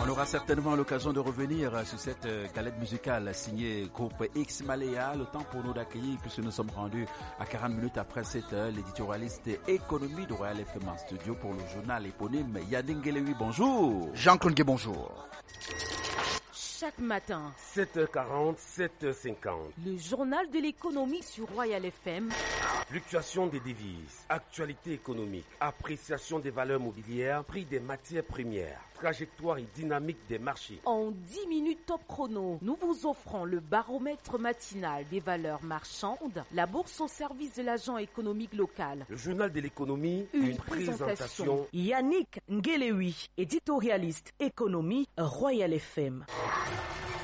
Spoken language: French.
On aura certainement l'occasion de revenir sur cette galette musicale signée Groupe X Malaya. Le temps pour nous d'accueillir puisque nous sommes rendus à 40 minutes après 7 heures. L'éditorialiste économie de Royal FM en studio pour le journal éponyme Yannick Ngelewi. Bonjour. Jean-Claude Gué, bonjour. Chaque matin, 7h40, 7h50. le journal de l'économie sur Royal FM. Fluctuation des devises, actualité économique, appréciation des valeurs mobilières, prix des matières premières, trajectoire et dynamique des marchés. En 10 minutes top chrono, nous vous offrons le baromètre matinal des valeurs marchandes, la bourse au service de l'agent économique local. Le journal de l'économie, Une présentation. Yannick Ngelewi, éditorialiste économie Royal FM.